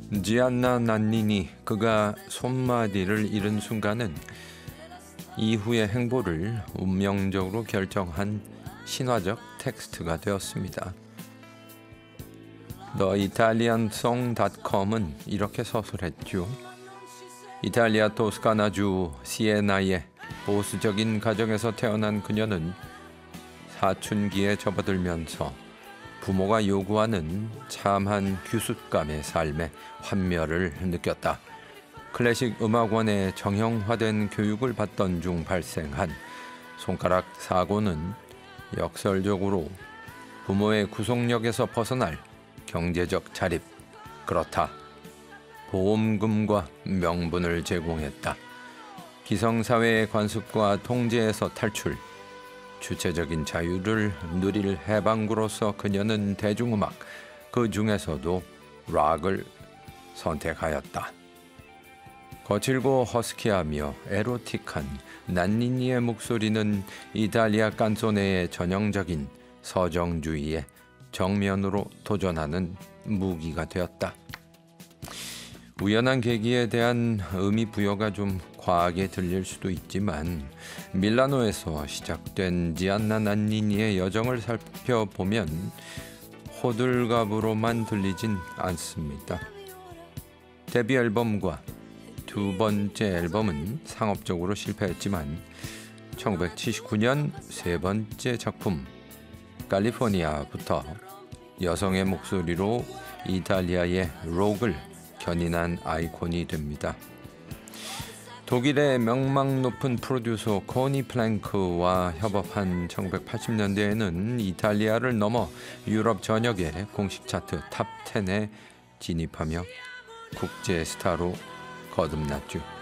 지안나 난니니 그가 손마디를 잃은 순간은 이후의 행보를 운명적으로 결정한 신화적 텍스트가 되었습니다. theitaliansong.com은 이렇게 서술했죠. 이탈리아 토스카나주 시에나의 보수적인 가정에서 태어난 그녀는 사춘기에 접어들면서 부모가 요구하는 참한 규숙감의 삶에 환멸을 느꼈다. 클래식 음악원에 정형화된 교육을 받던 중 발생한 손가락 사고는 역설적으로 부모의 구속력에서 벗어날 경제적 자립, 그렇다. 보험금과 명분을 제공했다. 기성사회의 관습과 통제에서 탈출, 주체적인 자유를 누릴 해방구로서 그녀는 대중음악, 그 중에서도 락을 선택하였다. 거칠고 허스키하며 에로틱한 난니니의 목소리는 이탈리아 깐소네의 전형적인 서정주의의 정면으로 도전하는 무기가 되었다. 우연한 계기에 대한 의미 부여가 좀 과하게 들릴 수도 있지만 밀라노에서 시작된 지안나 난니니의 여정을 살펴보면 호들갑으로만 들리진 않습니다. 데뷔 앨범과 두 번째 앨범은 상업적으로 실패했지만 1979년 세 번째 작품 캘리포니아부터 여성의 목소리로 이탈리아의 록을 견인한 아이콘이 됩니다. 독일의 명망 높은 프로듀서 코니 플랭크와 협업한 1980년대에는 이탈리아를 넘어 유럽 전역의 공식 차트 탑 10에 진입하며 국제 스타로 거듭났죠.